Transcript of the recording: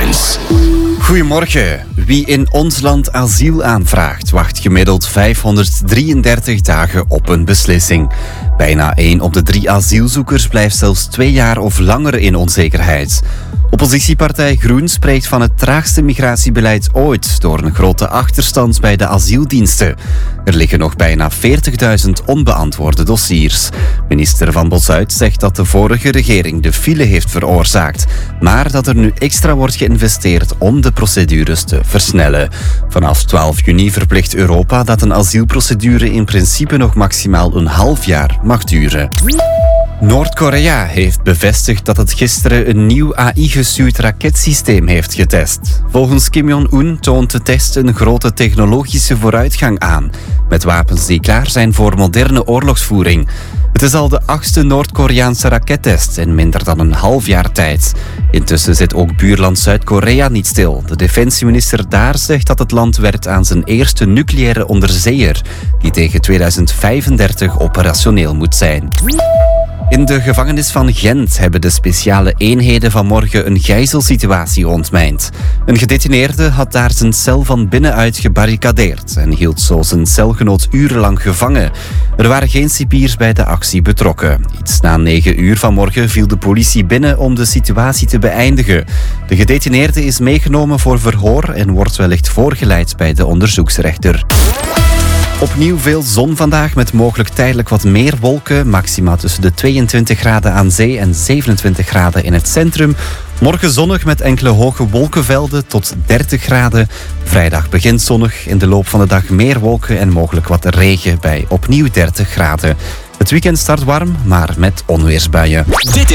Nieuws. Goedemorgen. Wie in ons land asiel aanvraagt, wacht gemiddeld 533 dagen op een beslissing. Bijna 1 op de 3 asielzoekers blijft zelfs 2 jaar of langer in onzekerheid. Oppositiepartij Groen spreekt van het traagste migratiebeleid ooit door een grote achterstand bij de asieldiensten. Er liggen nog bijna 40.000 onbeantwoorde dossiers. Minister Van Bossuit zegt dat de vorige regering de file heeft veroorzaakt, maar dat er nu extra wordt geïnvesteerd om de procedures te versnellen. Vanaf 12 juni verplicht Europa dat een asielprocedure in principe nog maximaal een half jaar mag duren. Noord-Korea heeft bevestigd dat het gisteren een nieuw AI-gestuurd raketsysteem heeft getest. Volgens Kim Jong-un toont de test een grote technologische vooruitgang aan, met wapens die klaar zijn voor moderne oorlogsvoering. Het is al de 8e Noord-Koreaanse rakettest in minder dan een half jaar tijd. Intussen zit ook buurland Zuid-Korea niet stil. De defensieminister daar zegt dat het land werkt aan zijn eerste nucleaire onderzeeër, die tegen 2035 operationeel moet zijn. In de gevangenis van Gent hebben de speciale eenheden vanmorgen een gijzelsituatie ontmijnd. Een gedetineerde had daar zijn cel van binnenuit gebarricadeerd en hield zo zijn celgenoot urenlang gevangen. Er waren geen cipiers bij de actie betrokken. Iets na 9 uur vanmorgen viel de politie binnen om de situatie te beëindigen. De gedetineerde is meegenomen voor verhoor en wordt wellicht voorgeleid bij de onderzoeksrechter. Opnieuw veel zon vandaag met mogelijk tijdelijk wat meer wolken. Maxima tussen de 22 graden aan zee en 27 graden in het centrum. Morgen zonnig met enkele hoge wolkenvelden tot 30 graden. Vrijdag begint zonnig. In de loop van de dag meer wolken en mogelijk wat regen bij opnieuw 30 graden. Het weekend start warm, maar met onweersbuien.